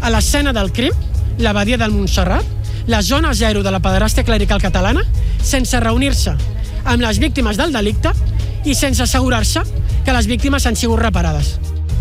a l'escena del crim, la badia del Montserrat, la zona zero de la pederàstia clerical catalana, sense reunir-se amb les víctimes del delicte i sense assegurar-se que les víctimes han sigut reparades.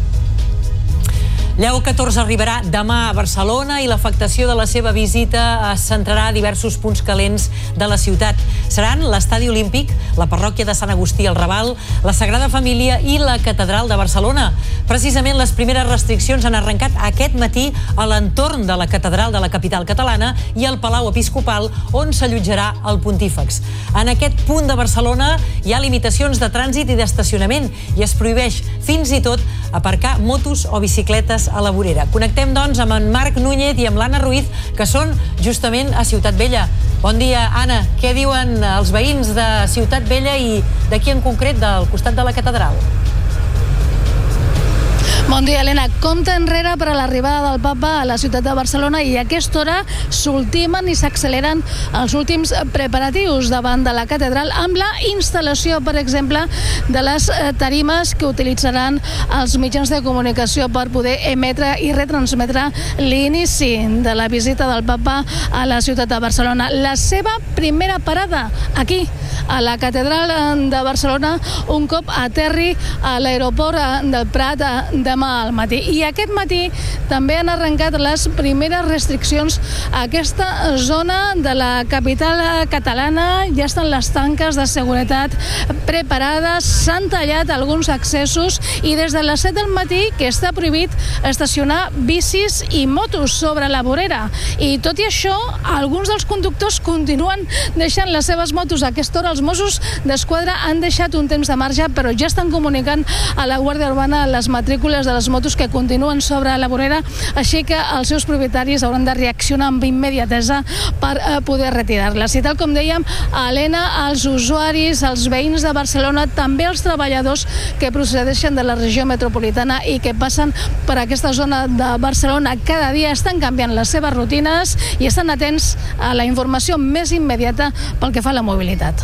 Lleó XIV arribarà demà a Barcelona i l'afectació de la seva visita es centrarà a diversos punts calents de la ciutat. Seran l'Estadi Olímpic, la parròquia de Sant Agustí al Raval, la Sagrada Família i la Catedral de Barcelona. Precisament les primeres restriccions han arrencat aquest matí a l'entorn de la Catedral de la capital catalana i al Palau Episcopal, on s'allotjarà el Pontífex. En aquest punt de Barcelona hi ha limitacions de trànsit i d'estacionament i es prohibeix fins i tot aparcar motos o bicicletes a la vorera. Connectem, doncs, amb en Marc Núñez i amb l'Anna Ruiz, que són justament a Ciutat Vella. Bon dia, Anna. Què diuen els veïns de Ciutat Vella i d'aquí en concret, del costat de la catedral? Bon dia, Helena. Compte enrere per a l'arribada del papa a la ciutat de Barcelona i a aquesta hora s'ultimen i s'acceleren els últims preparatius davant de la catedral amb la instal·lació, per exemple, de les tarimes que utilitzaran els mitjans de comunicació per poder emetre i retransmetre l'inici de la visita del papa a la ciutat de Barcelona. La seva primera parada aquí, a la catedral de Barcelona, un cop aterri a l'aeroport del Prat demà al matí. I aquest matí també han arrencat les primeres restriccions a aquesta zona de la capital catalana. Ja estan les tanques de seguretat preparades, s'han tallat alguns accessos i des de les 7 del matí que està prohibit estacionar bicis i motos sobre la vorera. I tot i això, alguns dels conductors continuen deixant les seves motos a aquesta hora. Els Mossos d'Esquadra han deixat un temps de marge, però ja estan comunicant a la Guàrdia Urbana les matrícules de les motos que continuen sobre la vorera, així que els seus propietaris hauran de reaccionar amb immediatesa per poder retirar-les. I tal com dèiem, Helena, els usuaris, els veïns de Barcelona, també els treballadors que procedeixen de la regió metropolitana i que passen per aquesta zona de Barcelona cada dia estan canviant les seves rutines i estan atents a la informació més immediata pel que fa a la mobilitat.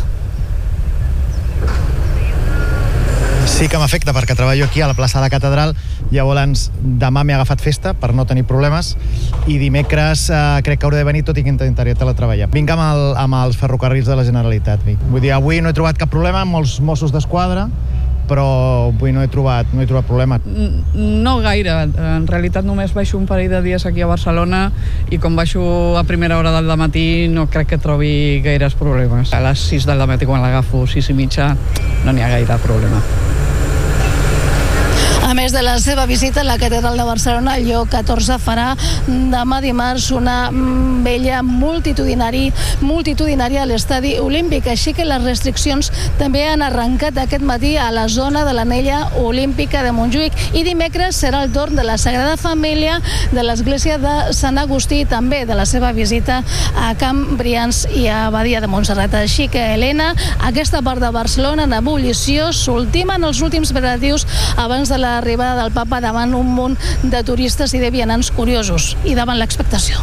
Sí que m'afecta perquè treballo aquí a la plaça de la Catedral. Llavors demà m'he agafat festa per no tenir problemes i dimecres crec que hauré de venir, tot i que intentaré teletreballar. Vinc amb els ferrocarrils de la Generalitat. Vull dir, avui no he trobat cap problema amb els Mossos d'Esquadra, però avui no he trobat problema. No gaire. En realitat només baixo un parell de dies aquí a Barcelona i com baixo a primera hora del matí no crec que trobi gaires problemes. A les 6 del matí, quan l'agafo, 6 i mitja, no n'hi ha gaire problema. A més de la seva visita a la Catedral de Barcelona, Lleó XIV farà demà dimarts una vella multitudinària a l'Estadi Olímpic, així que les restriccions també han arrencat aquest matí a la zona de l'Anella Olímpica de Montjuïc i dimecres serà el torn de la Sagrada Família, de l'Església de Sant Agustí i també de la seva visita a Can Brians i a Badia de Montserrat. Així que, Helena, aquesta part de Barcelona en ebullició, s'ultimen els últims preparatius abans de l'arribada del papa davant un munt de turistes i de vianants curiosos i davant l'expectació.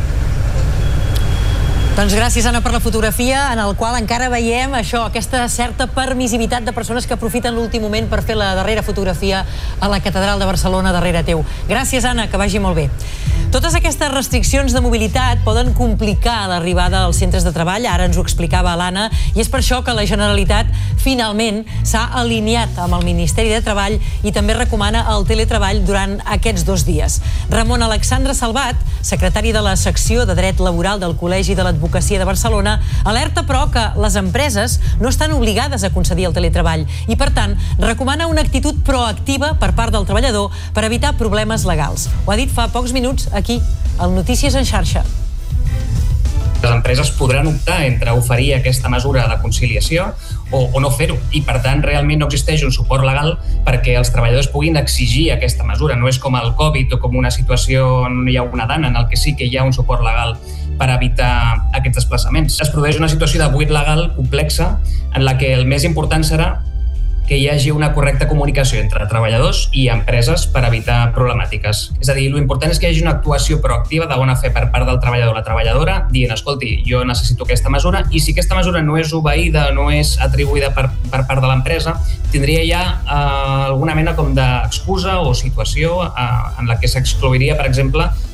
Doncs gràcies, Anna, per la fotografia en el qual encara veiem això, aquesta certa permissivitat de persones que aprofiten l'últim moment per fer la darrera fotografia a la Catedral de Barcelona darrere teu. Gràcies, Anna, que vagi molt bé. Totes aquestes restriccions de mobilitat poden complicar l'arribada als centres de treball, ara ens ho explicava l'Anna, i és per això que la Generalitat finalment s'ha alineat amb el Ministeri de Treball i també recomana el teletreball durant aquests 2 dies. Ramon Alexandre Salvat, secretari de la secció de Dret Laboral del Col·legi de l'Advocacia de Barcelona, alerta però que les empreses no estan obligades a concedir el teletreball i, per tant, recomana una actitud proactiva per part del treballador per evitar problemes legals. Ho ha dit fa pocs minuts aquí, al Notícies en Xarxa. Les empreses podran optar entre oferir aquesta mesura de conciliació o no fer-ho i, per tant, realment no existeix un suport legal perquè els treballadors puguin exigir aquesta mesura. No és com el Covid o com una situació on hi ha una dana en el que sí que hi ha un suport legal per evitar aquests desplaçaments. Es produeix una situació de buit legal complexa en la que el més important serà que hi hagi una correcta comunicació entre treballadors i empreses per evitar problemàtiques. És a dir, l'important és que hi hagi una actuació proactiva de bona fe per part del treballador o la treballadora dient, escolti, jo necessito aquesta mesura i si aquesta mesura no és obeïda, no és atribuïda per part de l'empresa, tindria ja alguna mena com d'excusa o situació en la que s'exclouiria, per exemple,